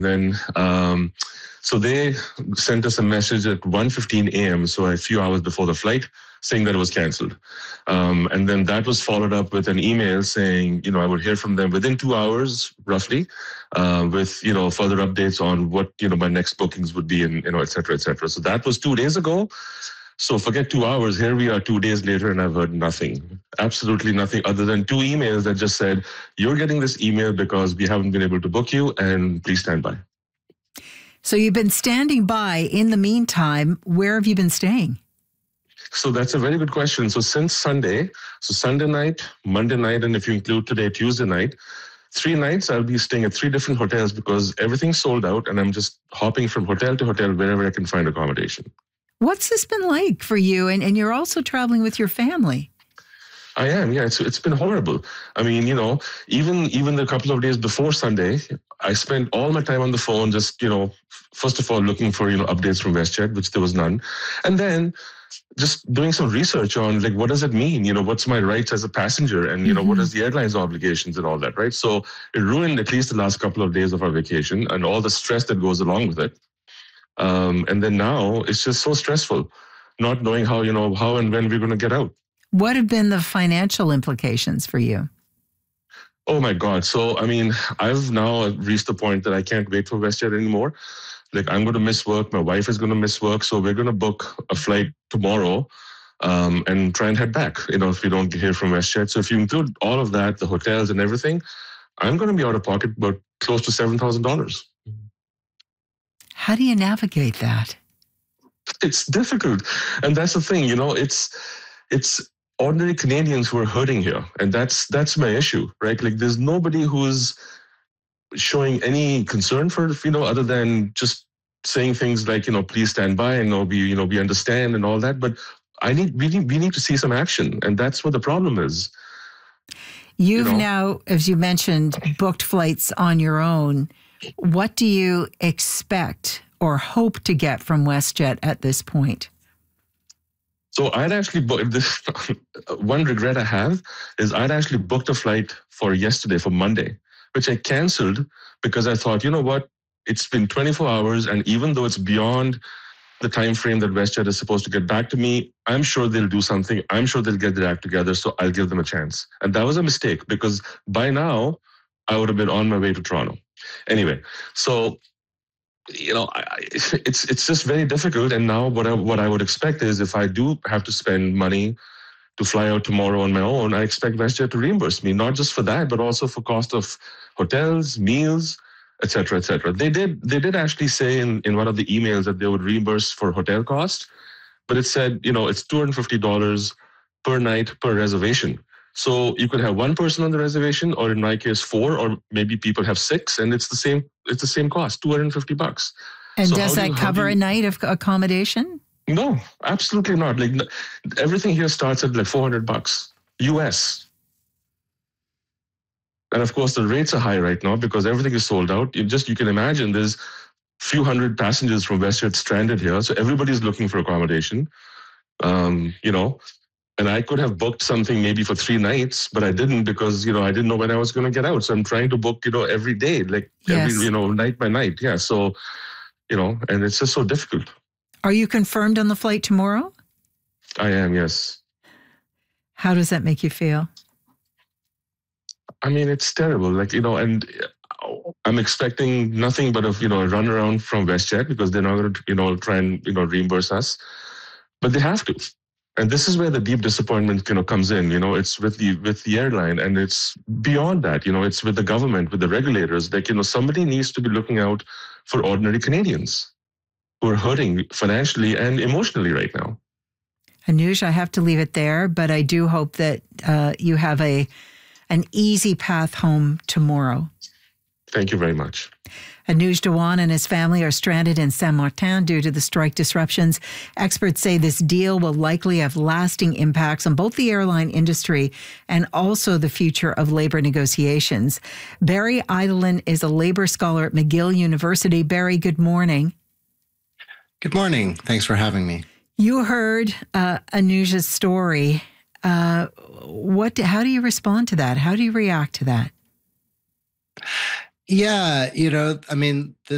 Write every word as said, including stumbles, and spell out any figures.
Then, um, so they sent us a message at one fifteen a.m., so a few hours before the flight, saying that it was canceled. Um, and then that was followed up with an email saying, you know, I would hear from them within two hours, roughly, uh, with, you know, further updates on what, you know, my next bookings would be and, you know, et cetera, et cetera. So that was two days ago. So forget two hours. Here we are two days later, and I've heard nothing, absolutely nothing other than two emails that just said, you're getting this email because we haven't been able to book you, and please stand by. So you've been standing by. In the meantime, where have you been staying? So that's a very good question. So since Sunday, so Sunday night, Monday night, and if you include today, Tuesday night, three nights I'll be staying at three different hotels because everything's sold out, and I'm just hopping from hotel to hotel wherever I can find accommodation. What's this been like for you? And, and you're also traveling with your family. I am, yeah. It's it's been horrible. I mean, you know, even even the couple of days before Sunday, I spent all my time on the phone, just, you know, first of all, looking for, you know, updates from WestJet, which there was none. And then just doing some research on, like, what does it mean? You know, what's my rights as a passenger? And, you know, mm-hmm. what is the airline's obligations and all that, right? So it ruined at least the last couple of days of our vacation and all the stress that goes along with it. Um, and then now it's just so stressful, not knowing how, you know, how and when we're going to get out. What have been the financial implications for you? Oh, my God. So, I mean, I've now reached the point that I can't wait for WestJet anymore. Like, I'm going to miss work. My wife is going to miss work. So we're going to book a flight tomorrow um, and try and head back, you know, if we don't hear from WestJet. So if you include all of that, the hotels and everything, I'm going to be out of pocket about close to seven thousand dollars. How do you navigate that? It's difficult. And that's the thing, you know, it's it's ordinary Canadians who are hurting here. And that's that's my issue, right? Like, there's nobody who's showing any concern for, you know, other than just saying things like, you know, please stand by and, you know, we, you know, we understand and all that. But I need we need we need to see some action. And that's what the problem is. You've you know? now, as you mentioned, booked flights on your own. What do you expect or hope to get from WestJet at this point? So I'd actually booked this. One regret I have is I'd actually booked a flight for yesterday, for Monday, which I canceled because I thought, you know what, it's been twenty-four hours, and even though it's beyond the time frame that WestJet is supposed to get back to me, I'm sure they'll do something. I'm sure they'll get their act together, so I'll give them a chance. And that was a mistake because by now I would have been on my way to Toronto. Anyway, so, you know, I, it's it's just very difficult. And now what I, what I would expect is if I do have to spend money to fly out tomorrow on my own, I expect WestJet to reimburse me, not just for that, but also for cost of hotels, meals, et cetera, et cetera. They did, they did actually say in, in one of the emails that they would reimburse for hotel cost, but it said, you know, it's two hundred fifty dollars per night per reservation. So you could have one person on the reservation, or in my case, four, or maybe people have six, and it's the same. It's the same cost, two hundred fifty bucks. And so does that do, cover you, a night of accommodation? No, absolutely not. Like, everything here starts at like four hundred bucks U S. And of course, the rates are high right now because everything is sold out. You just you can imagine there's few hundred passengers from WestJet stranded here, so everybody's looking for accommodation. Um, you know. And I could have booked something maybe for three nights, but I didn't because, you know, I didn't know when I was going to get out. So I'm trying to book, you know, every day, like yes. every, you know, night by night. Yeah. So, you know, and it's just so difficult. Are you confirmed on the flight tomorrow? I am, yes. How does that make you feel? I mean, it's terrible. Like, you know, and I'm expecting nothing but a, you know, a runaround from WestJet because they're not going to, you know, try and, you know, reimburse us. But they have to. And this is where the deep disappointment, you know, comes in. You know, it's with the with the airline, and it's beyond that. You know, it's with the government, with the regulators. Like, you know, somebody needs to be looking out for ordinary Canadians who are hurting financially and emotionally right now. Anuj, I have to leave it there, but I do hope that uh, you have a an easy path home tomorrow. Thank you very much. Anuj Dhawan and his family are stranded in Saint-Martin due to the strike disruptions. Experts say this deal will likely have lasting impacts on both the airline industry and also the future of labor negotiations. Barry Eidolon is a labor scholar at McGill University. Barry, good morning. Good morning. Thanks for having me. You heard uh, Anuj's story. Uh, what? How do you respond to that? How do you react to that? Yeah, you know, I mean, this